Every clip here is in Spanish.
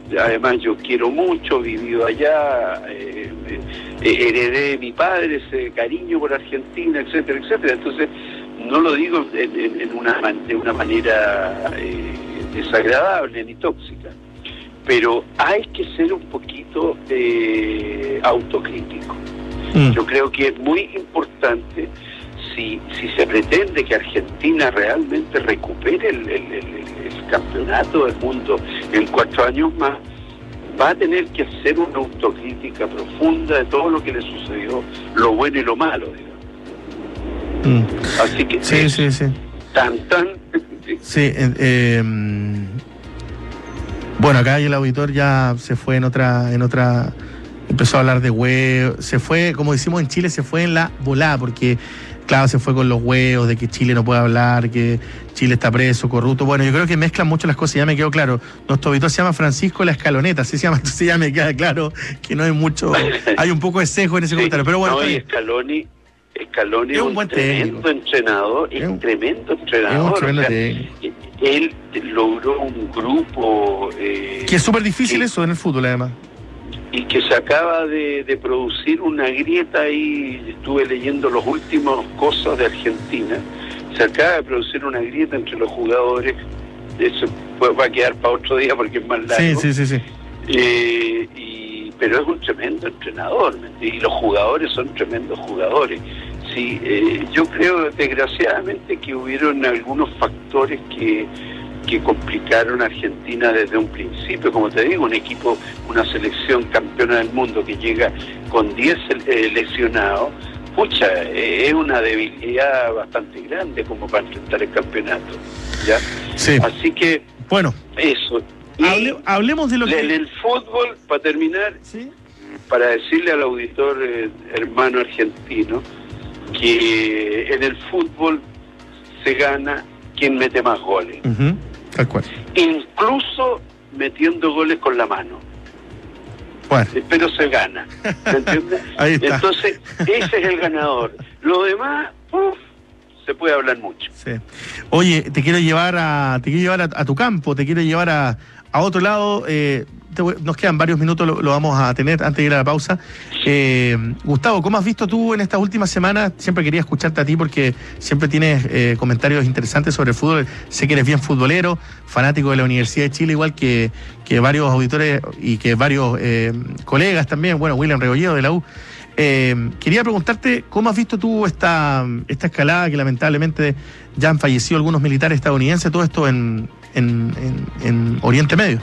además yo quiero mucho, vivido allá, heredé de mi padre ese cariño por Argentina, etcétera, etcétera. Entonces, no lo digo de una manera desagradable ni tóxica, pero hay que ser un poquito autocrítico. Yo creo que es muy importante, si se pretende que Argentina realmente recupere el campeonato del mundo en 4 años más, va a tener que hacer una autocrítica profunda de todo lo que le sucedió, lo bueno y lo malo, digamos. Así que sí. Sí, bueno, acá el auditor ya se fue en otra, empezó a hablar de huevos, se fue, como decimos en Chile, se fue en la volada, porque claro, se fue con los huevos de que Chile no puede hablar, que Chile está preso, corrupto. Bueno, yo creo que mezclan mucho las cosas, ya me quedó claro. Nuestro auditor se llama Francisco La Escaloneta, así se llama, entonces ya me queda claro que no hay mucho, hay un poco de sesgo en ese comentario, pero bueno. No, y Scaloni es un buen tremendo entrenador, es tremendo entrenador. Es un tremendo él logró un grupo... que es súper difícil eso en el fútbol, además. Y que se acaba de producir una grieta ahí, estuve leyendo los últimos cosas de Argentina, se acaba de producir una grieta entre los jugadores, eso va a quedar para otro día porque es más largo. Sí. Pero es un tremendo entrenador, y los jugadores son tremendos jugadores. Sí, yo creo desgraciadamente que hubieron algunos factores que complicaron a Argentina desde un principio. Como te digo, un equipo, una selección campeona del mundo que llega con 10 lesionados, es una debilidad bastante grande como para enfrentar el campeonato, ¿ya? Sí. Así que, bueno, eso. Hablemos de lo que... En el fútbol, para terminar, ¿sí? Para decirle al auditor hermano argentino que en el fútbol se gana quien mete más goles. Tal cual. Incluso metiendo goles con la mano. Bueno. Pero se gana. ¿Me entiendes? Ahí está. Entonces, ese es el ganador. Lo demás, se puede hablar mucho. Sí. Oye, te quiero llevar a tu campo, te quiero llevar a otro lado. Nos quedan varios minutos, lo vamos a tener antes de ir a la pausa. Gustavo, ¿cómo has visto tú en estas últimas semanas? Siempre quería escucharte a ti porque siempre tienes comentarios interesantes sobre el fútbol. Sé que eres bien futbolero, fanático de la Universidad de Chile, igual que varios auditores y que varios colegas también. Bueno, William Rebolledo de la U. Quería preguntarte, ¿cómo has visto tú esta escalada que lamentablemente ya han fallecido algunos militares estadounidenses, todo esto en Oriente Medio?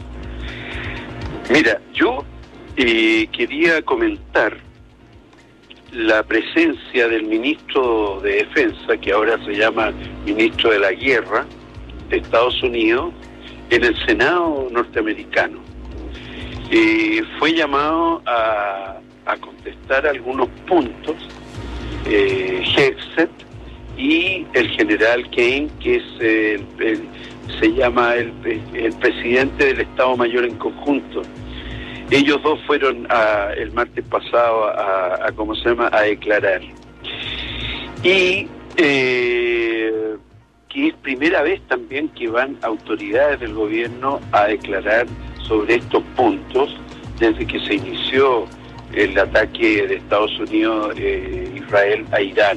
Mira, yo quería comentar la presencia del ministro de Defensa, que ahora se llama ministro de la Guerra de Estados Unidos, en el Senado norteamericano. Fue llamado a contestar algunos puntos, Hegseth y el general Kane, que es se llama el presidente del Estado Mayor en conjunto. Ellos dos fueron el martes pasado a declarar. Y que es primera vez también que van autoridades del gobierno a declarar sobre estos puntos desde que se inició el ataque de Estados Unidos, Israel a Irán.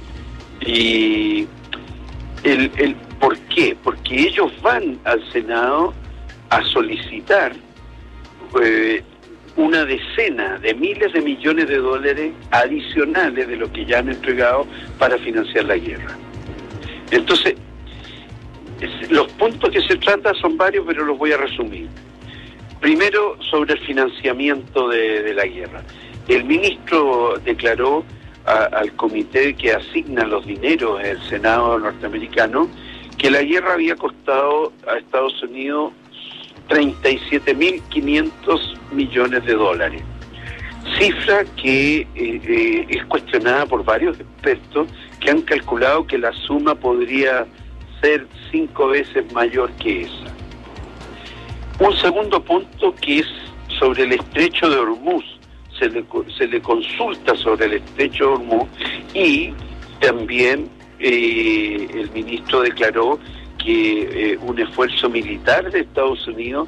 Y ¿por qué? Porque ellos van al Senado a solicitar una decena de miles de millones de dólares adicionales de lo que ya han entregado para financiar la guerra. Entonces, los puntos que se tratan son varios, pero los voy a resumir. Primero, sobre el financiamiento de la guerra. El ministro declaró al comité que asigna los dineros del Senado norteamericano que la guerra había costado a Estados Unidos 37.500 millones de dólares. Cifra que es cuestionada por varios expertos que han calculado que la suma podría ser 5 veces mayor que esa. Un segundo punto que es sobre el estrecho de Hormuz. Se le consulta sobre el estrecho de Hormuz y también el ministro declaró que un esfuerzo militar de Estados Unidos